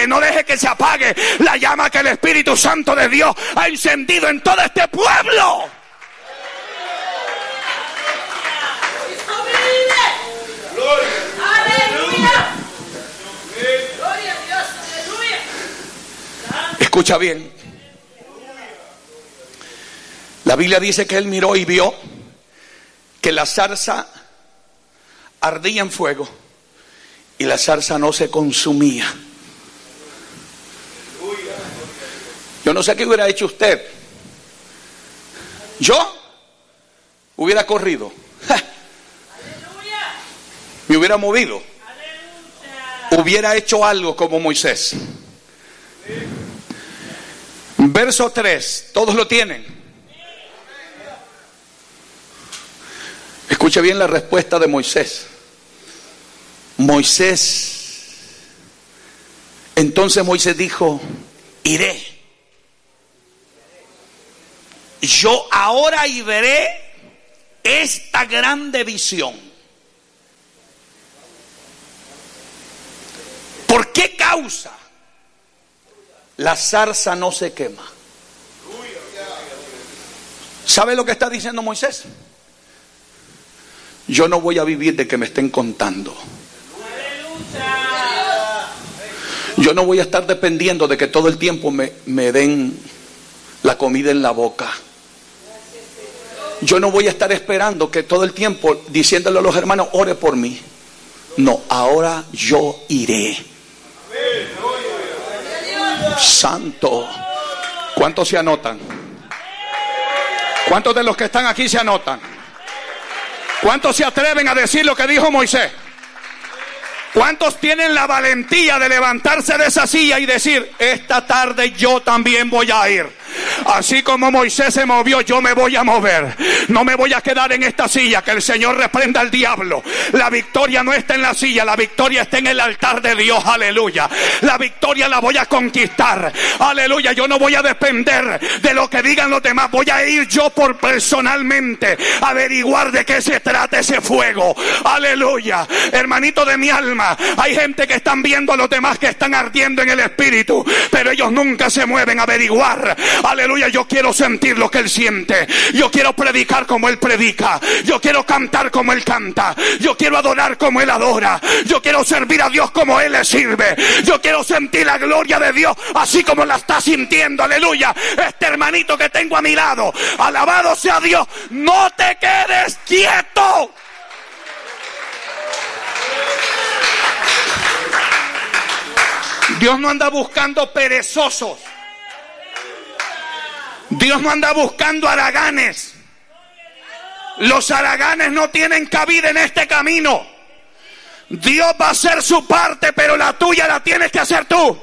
apague, no deje que se apague la llama que el Espíritu Santo de Dios ha encendido en todo este pueblo. Escucha bien. La Biblia dice que él miró y vio que la zarza ardía en fuego y la zarza no se consumía. Yo no sé qué hubiera hecho usted. Yo hubiera corrido. Me hubiera movido. Hubiera hecho algo como Moisés. Verso 3, todos lo tienen. Escuche bien la respuesta de Moisés. Entonces Moisés dijo: iré. Yo ahora y veré esta grande visión. ¿Por qué causa la zarza no se quema? ¿Sabe lo que está diciendo Moisés? Yo no voy a vivir de que me estén contando. Yo no voy a estar dependiendo de que todo el tiempo me den la comida en la boca. Yo no voy a estar esperando que todo el tiempo diciéndole a los hermanos: ore por mí. No, ahora yo iré. Santo. ¿Cuántos se anotan? ¿Cuántos de los que están aquí se anotan? ¿Cuántos se atreven a decir lo que dijo Moisés? ¿Cuántos tienen la valentía de levantarse de esa silla y decir: esta tarde yo también voy a ir? Así como Moisés se movió, yo me voy a mover. No me voy a quedar en esta silla. Que el Señor reprenda al diablo. La victoria no está en la silla, la victoria está en el altar de Dios. Aleluya. La victoria la voy a conquistar. Aleluya. Yo no voy a depender de lo que digan los demás. Voy a ir yo por personalmente a averiguar de qué se trata ese fuego. Aleluya. Hermanito de mi alma, hay gente que están viendo a los demás que están ardiendo en el espíritu, pero ellos nunca se mueven a averiguar. Aleluya, yo quiero sentir lo que él siente. Yo quiero predicar como él predica. Yo quiero cantar como él canta. Yo quiero adorar como él adora. Yo quiero servir a Dios como él le sirve. Yo quiero sentir la gloria de Dios así como la está sintiendo. Aleluya. Este hermanito que tengo a mi lado, alabado sea Dios. No te quedes quieto. Dios no anda buscando perezosos. Dios no anda buscando haraganes. Los haraganes no tienen cabida en este camino. Dios va a hacer su parte, pero la tuya la tienes que hacer tú.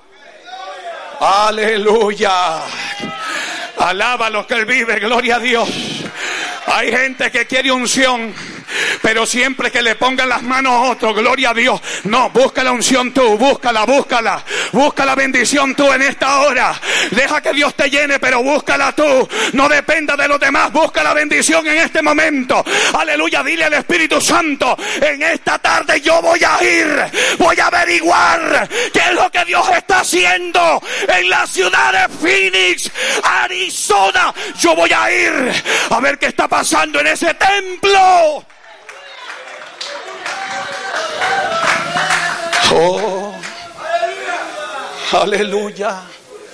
Aleluya. Alaba lo que él vive, gloria a Dios. Hay gente que quiere unción, pero siempre que le pongan las manos a otro, gloria a Dios. No, busca la unción tú, búscala. Busca la bendición tú en esta hora. Deja que Dios te llene, pero búscala tú. No dependa de los demás, busca la bendición en este momento. Aleluya, dile al Espíritu Santo: en esta tarde yo voy a ir, voy a averiguar qué es lo que Dios está haciendo en la ciudad de Phoenix, Arizona. Yo voy a ir a ver qué está pasando en ese templo. Oh, aleluya.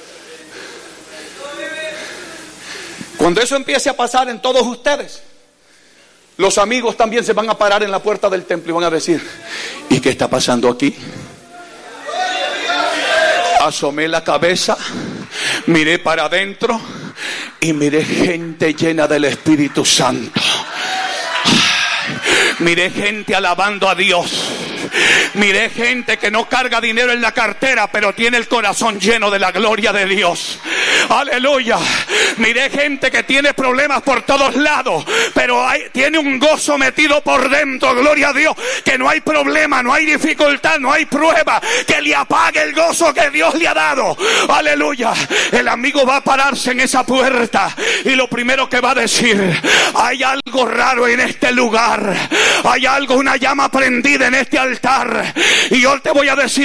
Cuando eso empiece a pasar en todos ustedes, los amigos también se van a parar en la puerta del templo y van a decir: ¿y qué está pasando aquí? Asomé la cabeza, miré para adentro y miré gente llena del Espíritu Santo. Miré gente alabando a Dios. Miré gente que no carga dinero en la cartera, pero tiene el corazón lleno de la gloria de Dios. Aleluya. Miré gente que tiene problemas por todos lados, pero tiene un gozo metido por dentro. Gloria a Dios. Que no hay problema, no hay dificultad, no hay prueba que le apague el gozo que Dios le ha dado. Aleluya. El amigo va a pararse en esa puerta y lo primero que va a decir: hay algo raro en este lugar. Hay algo, una llama prendida en este altar. Y yo te voy a decir